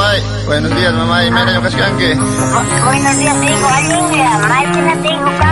mamay. Buenos días, mamay. May na yung kaskanke. Buenos días, hijo. Ayun, may pinatigo ka.